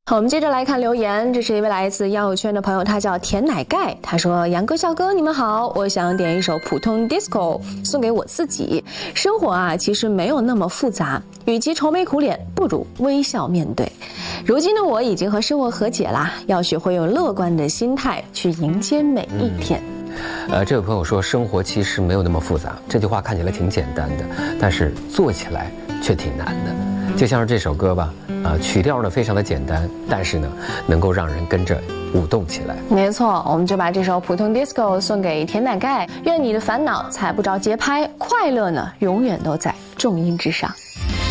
好，我们接着来看留言，这是一位来自羊友圈的朋友，他叫甜奶盖，他说：杨哥、笑哥，你们好，我想点一首普通 disco 送给我自己。生活啊，其实没有那么复杂，与其愁眉苦脸，不如微笑面对。如今的我已经和生活和解啦，要学会用乐观的心态去迎接每一天。 这位朋友说，生活其实没有那么复杂，这句话看起来挺简单的，但是做起来却挺难的。就像是这首歌吧，曲调呢非常的简单，但是呢能够让人跟着舞动起来。 没错，我们就把这首普通 disco 送给甜奶盖，愿你的烦恼踩不着节拍，快乐呢永远都在重音之上。